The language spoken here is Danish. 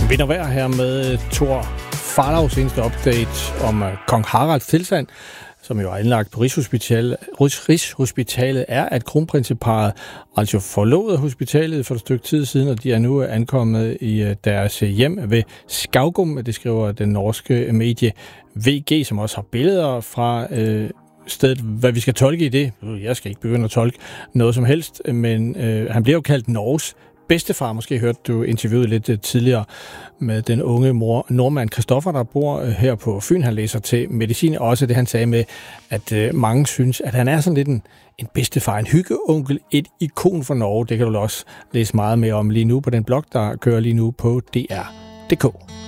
Vind og vejr her med Thor Farlags seneste update om kong Haralds tilstand, som jo er indlagt på Rigshospitalet, er, at kronprinseparret altså forlod hospitalet for et stykke tid siden, og de er nu ankommet i deres hjem ved Skaugum. Det skriver den norske medie VG, som også har billeder fra stedet. Hvad vi skal tolke i det, jeg skal ikke begynde at tolke noget som helst, men han bliver jo kaldt Norges bedstefar. Måske hørte du interviewet lidt tidligere med den unge nordmand Christoffer, der bor her på Fyn. Han læser til medicin. Også det, han sagde med, at mange synes, at han er sådan lidt en bedstefar, en hyggeonkel, et ikon for Norge. Det kan du også læse meget mere om lige nu på den blog, der kører lige nu på DR.dk.